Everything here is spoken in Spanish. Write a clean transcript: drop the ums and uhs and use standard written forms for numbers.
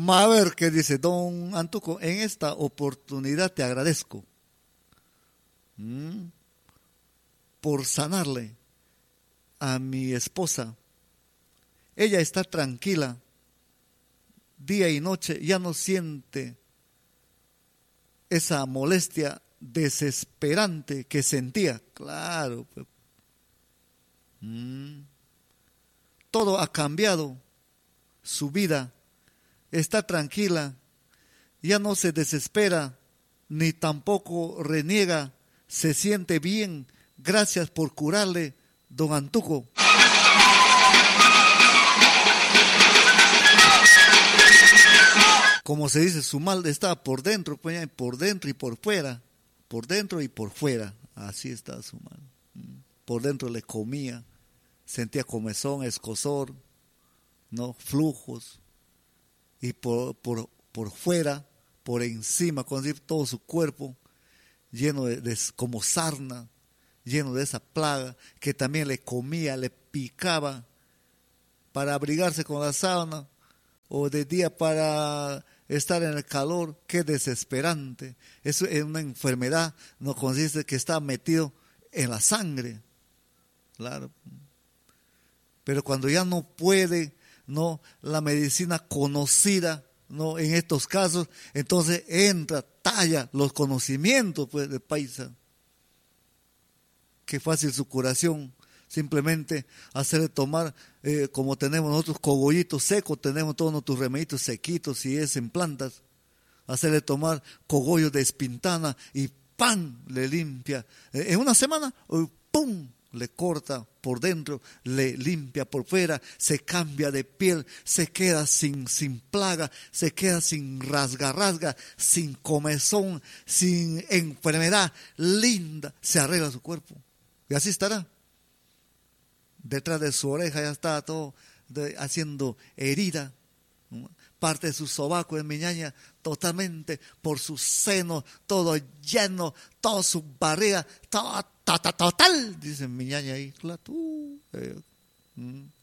A ver qué dice don Antuco. En esta oportunidad te agradezco por sanarle a mi esposa. Ella está tranquila día y noche, ya no siente esa molestia desesperante que sentía. Claro, pues. Todo ha cambiado, su vida está tranquila, ya no se desespera, ni tampoco reniega, se siente bien. Gracias por curarle, don Antuco. Como se dice, su mal está por dentro, pues, por dentro y por fuera, por dentro y por fuera, así está su mal. Por dentro le comía, sentía comezón, escozor, ¿no? Flujos, y por fuera, por encima, con todo su cuerpo lleno de como sarna, lleno de esa plaga que también le comía, le picaba para abrigarse con la sábana o de día para estar en el calor. Qué desesperante. Eso es una enfermedad, no consiste que está metido en la sangre, claro. Pero cuando ya no puede, no, la medicina conocida, no, en estos casos, entonces entra, talla los conocimientos, pues, de paisa. Qué fácil su curación. Simplemente hacerle tomar, como tenemos nosotros cogollitos secos, tenemos todos nuestros remedios sequitos, si es en plantas, hacerle tomar cogollos de espintana y ¡pam! Le limpia. En una semana, ¡pum! Le corta por dentro, le limpia por fuera, se cambia de piel, se queda sin plaga, se queda sin rasga, sin comezón, sin enfermedad, linda, se arregla su cuerpo. Y así estará. Detrás de su oreja ya está todo haciendo herida. Parte de su sobaco en mi ñaña, totalmente por su seno, todo lleno, toda su barriga, total, dice mi ñaña ahí, claro,